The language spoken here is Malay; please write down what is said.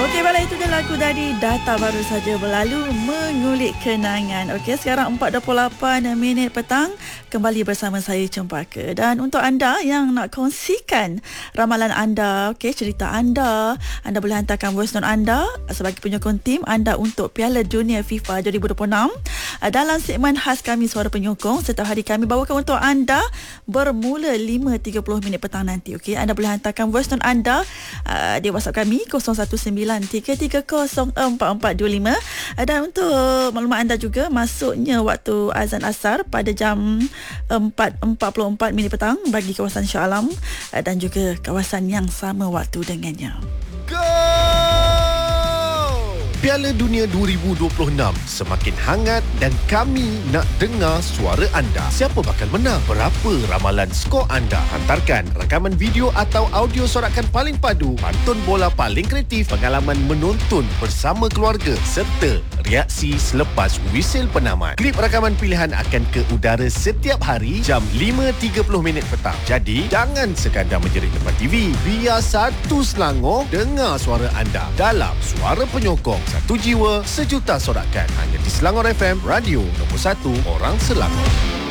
Okey, baiklah, itu dia lagu dari Data baru saja berlalu, Mengulik Kenangan. Okey, sekarang 4.28 minit petang, kembali bersama saya Cempaka. Dan untuk anda yang nak kongsikan ramalan anda, okey, cerita anda boleh hantarkan voice note anda sebagai penyokong tim anda untuk Piala Dunia FIFA 2026 dalam segmen khas kami Suara Penyokong. Setiap hari kami bawakan untuk anda bermula 5.30 minit petang nanti. Okey, anda boleh hantarkan voice note anda di WhatsApp kami 0193304425. Dan untuk maklumat anda juga, masuknya waktu azan asar pada jam 4.44 minit petang bagi kawasan Shah Alam dan juga kawasan yang sama waktu dengannya. Go! Piala Dunia 2026 semakin hangat dan kami nak dengar suara anda. Siapa bakal menang? Berapa ramalan skor anda? Hantarkan rakaman video atau audio sorakan paling padu, pantun bola paling kreatif, pengalaman menonton bersama keluarga serta reaksi selepas wisil penamat. Klip rakaman pilihan akan ke udara setiap hari jam 5.30 minit petang. Jadi, jangan sekadar menjerit depan TV. Biar satu Selangor dengar suara anda dalam Suara Penyokong. Satu jiwa, sejuta sorakan. Hanya di Selangor FM, radio nombor 1 orang Selangor.